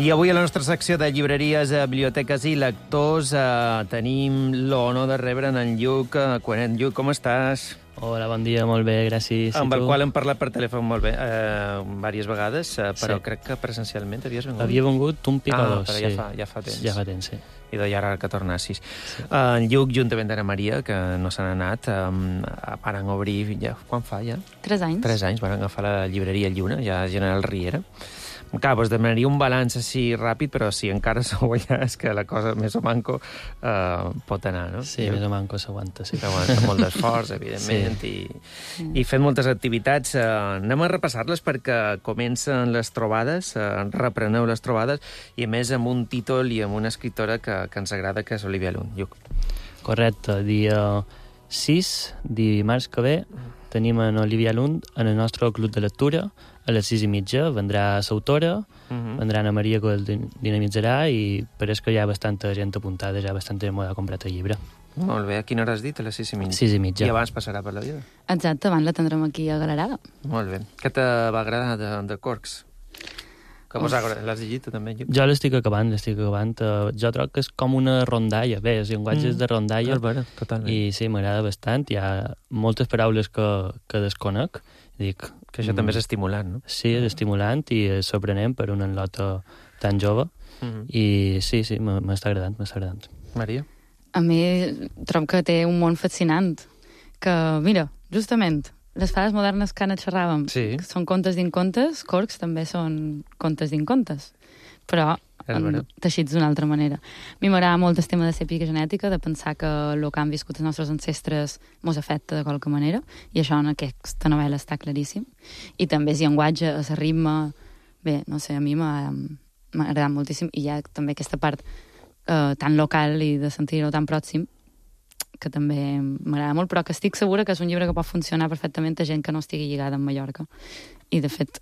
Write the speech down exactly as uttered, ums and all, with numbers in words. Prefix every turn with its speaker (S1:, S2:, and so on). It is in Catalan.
S1: I avui a la nostra secció de llibreries, eh, biblioteques i lectors eh, tenim l'honor de rebre en Lluc. Eh, Quanet, Lluc, com estàs?
S2: Hola, bon dia, molt bé, gràcies.
S1: Amb el qual hem parlat per telèfon molt bé, eh, diverses vegades, eh, però sí. Crec que presencialment havies vingut.
S2: Havia vingut un pic
S1: ah,
S2: o dos,
S1: però
S2: sí.
S1: ja fa, ja fa temps.
S2: Ja fa temps, sí.
S1: I de ara que tornassis. Sí. Uh, en Lluc, juntament d'Anna Maria, que no s'han anat, um, van obrir... Ja, quan fa, ja?
S3: Tres anys.
S1: Tres anys, van agafar la llibreria Lluna, ja a General Riera. Clar, doncs demanaria un balanç així ràpid, però si encara sou allà és que la cosa més o manco uh, pot anar, no?
S2: Sí, més o manco s'aguanta, sí.
S1: S'aguanta molt d'esforç, evidentment, sí. i, i fent moltes activitats. Uh, anem a repassar-les perquè comencen les trobades, uh, repreneu les trobades, i a més amb un títol i amb una escriptora que, que ens agrada, que és Olivia Lund. Lluc.
S2: Correcte, dia sis, dimarts que ve, tenim en Olivia Lund en el nostre club de lectura. A les sis i mitja vendrà l'autora, uh -huh. vendrà Anna Maria, que el dinamitzarà, i pareix que hi ha bastanta gent apuntada, ja bastanta gent ha comprat el llibre.
S1: Molt bé. A quina hora has dit? A les sis i mitja?
S2: Sis i mitja.
S1: I abans passarà per la vida?
S3: Exacte, abans la tindrem aquí a Galerada.
S1: Molt bé. Què te va agradar de, de Corcs? Que vos agrada? L'has llegit, també?
S2: Jo l'estic acabant, l'estic acabant. Uh, jo trobo que és com una rondalla. Bé, el llenguatge mm. és de rondalla.
S1: És vera, totalment.
S2: I sí, m'agrada bastant. Hi ha moltes paraules que, que desconec. Dic,
S1: que això mm, també és estimulant, no?
S2: Sí, és estimulant i és sorprenent per una nota tan jove. Mm-hmm. I sí, sí, m'està agradant, m'està agradant.
S1: Maria?
S3: A mi trobo que té un món fascinant. Que, mira, justament, les fades modernes que ara xerràvem sí. Són contes dins contes, Corcs també són contes dins contes. Però en teixits d'una altra manera. A mi m'agrada molt el tema de la epigenètica, de pensar que el que han viscut els nostres ancestres mos afecta de qualque manera, i això en aquesta novel·la està claríssim. I també el llenguatge, el ritme... Bé, no sé, a mi m'ha agradat moltíssim, i hi ha també aquesta part eh, tan local i de sentir-ho tan pròxim, que també m'agrada molt, però que estic segura que és un llibre que pot funcionar perfectament a gent que no estigui lligada amb Mallorca. I, de fet,